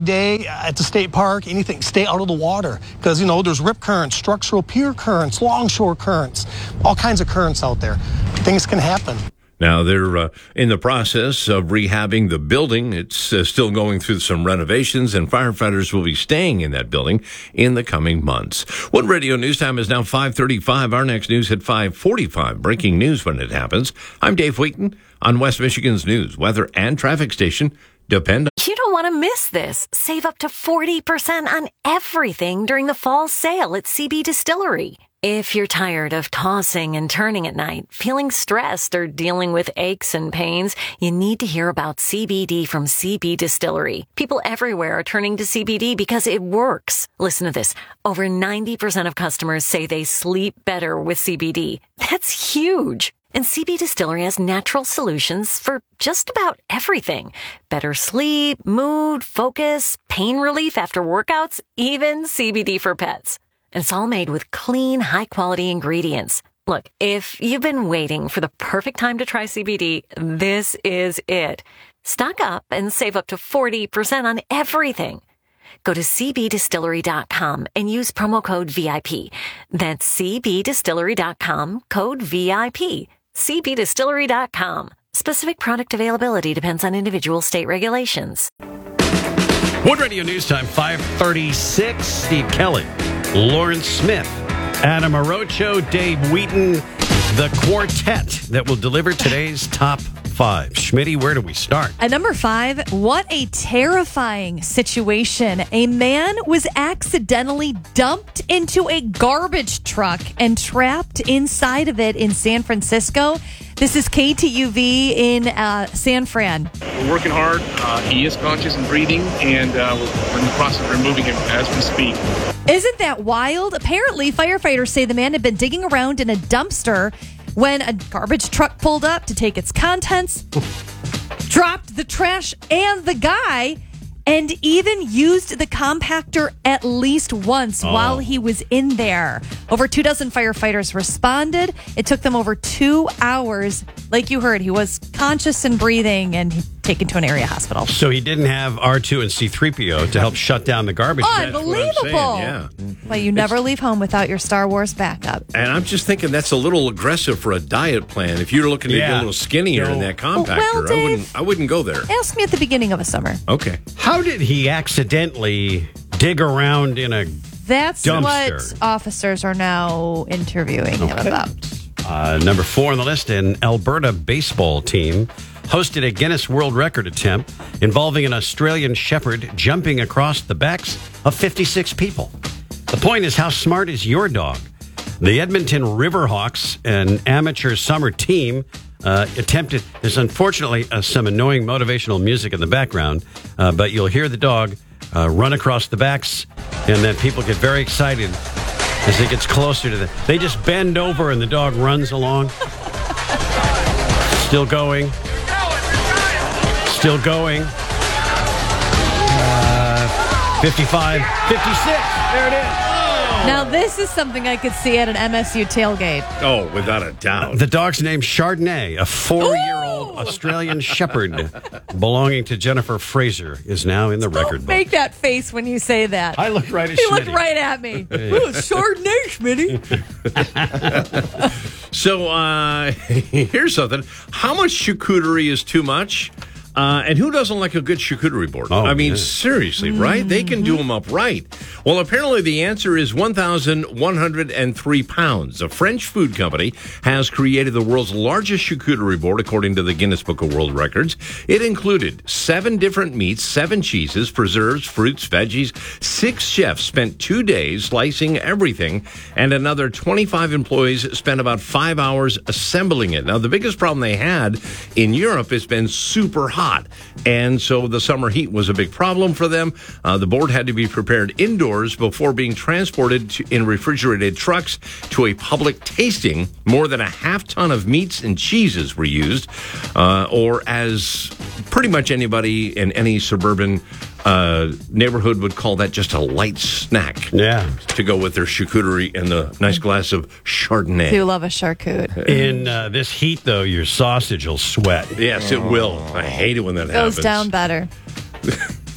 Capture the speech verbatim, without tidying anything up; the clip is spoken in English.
day at the state park, anything, stay out of the water. Because, you know, there's rip currents, structural pier currents, longshore currents, all kinds of currents out there. Things can happen. Now, they're uh, in the process of rehabbing the building. It's uh, still going through some renovations, and firefighters will be staying in that building in the coming months. One Radio News Time is now five thirty-five. Our next news at five forty-five. Breaking news when it happens. I'm Dave Wheaton on West Michigan's news, weather, and traffic station. Depend on. You don't want to miss this. Save up to forty percent on everything during the fall sale at C B Distillery. If you're tired of tossing and turning at night, feeling stressed, or dealing with aches and pains, you need to hear about C B D from C B Distillery. People everywhere are turning to C B D because it works. Listen to this. Over ninety percent of customers say they sleep better with C B D. That's huge. And C B Distillery has natural solutions for just about everything. Better sleep, mood, focus, pain relief after workouts, even C B D for pets. And it's all made with clean, high-quality ingredients. Look, if you've been waiting for the perfect time to try C B D, this is it. Stock up and save up to forty percent on everything. Go to c b distillery dot com and use promo code V I P. That's c b distillery dot com, code V I P. c b distillery dot com. Specific product availability depends on individual state regulations. One Radio News Time, five thirty-six. Steve Kelly, Lawrence Smith, Adam Arocho, Dave Wheaton, the quartet that will deliver today's top five. Schmitty, where do we start? At number five, what a terrifying situation. A man was accidentally dumped into a garbage truck and trapped inside of it in San Francisco. This is K T U V in uh, San Fran. We're working hard. Uh, he is conscious and breathing, and uh, we're in the process of removing him as we speak. Isn't that wild? Apparently, firefighters say the man had been digging around in a dumpster when a garbage truck pulled up to take its contents, dropped the trash and the guy, and even used the compactor at least once oh. while he was in there. Over two dozen firefighters responded. It took them over two hours. Like you heard, he was conscious and breathing and taken to an area hospital. So he didn't have R two and C three P O to help shut down the garbage. Unbelievable. Yeah. Well, you never it's, leave home without your Star Wars backup. And I'm just thinking that's a little aggressive for a diet plan. If you're looking to yeah. get a little skinnier no. in that compactor, well, Dave, I wouldn't I wouldn't go there. Ask me at the beginning of a summer. Okay. How did he accidentally dig around in a That's dumpster? what officers are now interviewing okay. him about. Uh, number four on the list, an Alberta baseball team hosted a Guinness World Record attempt involving an Australian shepherd jumping across the backs of fifty-six people. The point is, how smart is your dog? The Edmonton Riverhawks, an amateur summer team, uh, attempted. There's unfortunately uh, some annoying motivational music in the background, uh, but you'll hear the dog uh, run across the backs, and then people get very excited as it gets closer to the. They just bend over and the dog runs along. Still going. Still going. Uh, fifty-five, fifty-six. There it is. Now, this is something I could see at an M S U tailgate. Oh, without a doubt. The dog's named Chardonnay, a four-year-old Ooh! Australian shepherd belonging to Jennifer Fraser, is now in the Don't record book. Make that face when you say that. I looked right at He Schmitty. looked right at me. Ooh, Chardonnay, Schmitty. So, uh, here's something. How much charcuterie is too much? Uh, and who doesn't like a good charcuterie board? Oh, I mean, yeah. seriously, right? They can do them up right. Well, apparently the answer is one thousand one hundred three pounds. A French food company has created the world's largest charcuterie board, according to the Guinness Book of World Records. It included seven different meats, seven cheeses, preserves, fruits, veggies. Six chefs spent two days slicing everything, and another twenty-five employees spent about five hours assembling it. Now, the biggest problem they had in Europe has been super hot. And so the summer heat was a big problem for them. Uh, the board had to be prepared indoors before being transported to, in refrigerated trucks to a public tasting. More than a half ton of meats and cheeses were used, uh, or as pretty much anybody in any suburban uh, neighborhood would call that just a light snack. Yeah. To go with their charcuterie and the nice glass of Chardonnay. I do love a charcut. In uh, this heat, though, your sausage will sweat. Yes, it will. I hate it when that Goes happens. down better.